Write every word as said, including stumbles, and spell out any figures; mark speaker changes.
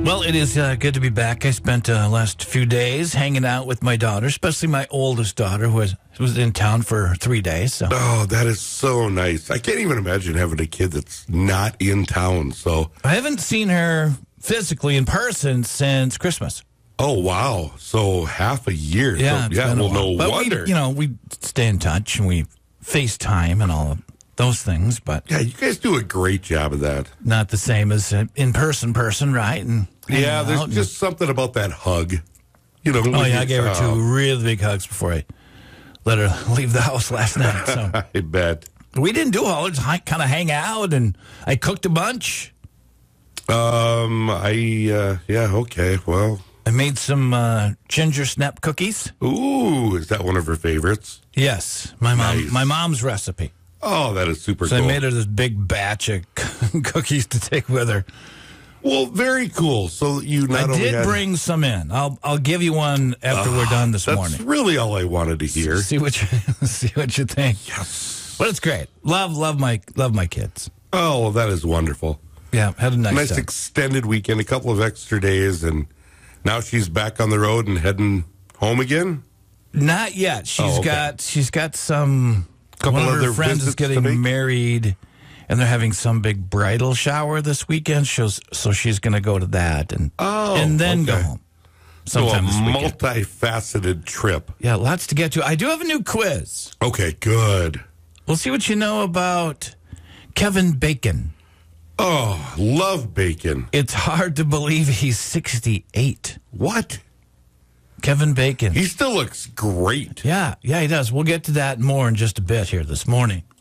Speaker 1: Well, it is uh, good to be back. I spent the uh, last few days hanging out with my daughter, especially my oldest daughter, who was, was in town for three days. So.
Speaker 2: Oh, that is so nice. I can't even imagine having a kid that's not in town. So
Speaker 1: I haven't seen her physically in person since Christmas.
Speaker 2: Oh, wow. So half a year.
Speaker 1: Yeah,
Speaker 2: so, yeah well, no
Speaker 1: but
Speaker 2: wonder.
Speaker 1: We, you know, we stay in touch and we FaceTime and all of those things, but
Speaker 2: yeah, you guys do a great job of that.
Speaker 1: Not the same as an in-person person, right? And
Speaker 2: yeah, there's just and, something about that hug. You know.
Speaker 1: Oh yeah, I gave her uh, two really big hugs before I let her leave the house last night. So
Speaker 2: I bet
Speaker 1: we didn't do all. Just kind of hang out, and I cooked a bunch.
Speaker 2: Um, I uh, yeah, okay, well.
Speaker 1: I made some uh, ginger snap cookies.
Speaker 2: Ooh, is that one of her favorites?
Speaker 1: Yes, my mom,
Speaker 2: nice.
Speaker 1: my mom's recipe.
Speaker 2: Oh, that is super
Speaker 1: so
Speaker 2: cool.
Speaker 1: So I made her this big batch of cookies to take with her.
Speaker 2: Well, very cool. So you not
Speaker 1: I
Speaker 2: only
Speaker 1: did
Speaker 2: had...
Speaker 1: bring some in. I'll I'll give you one after uh, we're done this
Speaker 2: that's
Speaker 1: morning.
Speaker 2: That's really all I wanted to hear.
Speaker 1: See what you see what you think.
Speaker 2: Yes,
Speaker 1: but it's great. Love love my love my kids.
Speaker 2: Oh, well, that is wonderful.
Speaker 1: Yeah, had a nice
Speaker 2: nice
Speaker 1: time.
Speaker 2: extended weekend, a couple of extra days, and now she's back on the road and heading home again.
Speaker 1: Not yet. She's
Speaker 2: oh, okay.
Speaker 1: got she's got some.
Speaker 2: Couple
Speaker 1: One of
Speaker 2: other
Speaker 1: her friends is getting married, and they're having some big bridal shower this weekend. She's, so she's going to go to that and
Speaker 2: oh,
Speaker 1: and then
Speaker 2: okay.
Speaker 1: go home.
Speaker 2: So a
Speaker 1: this
Speaker 2: multifaceted trip.
Speaker 1: Yeah, lots to get to. I do have a new quiz.
Speaker 2: Okay, good.
Speaker 1: We'll see what you know about Kevin Bacon.
Speaker 2: Oh, love bacon.
Speaker 1: It's hard to believe he's sixty-eight.
Speaker 2: What?
Speaker 1: Kevin Bacon.
Speaker 2: He still looks great.
Speaker 1: Yeah, yeah, he does. We'll get to that more in just a bit here this morning.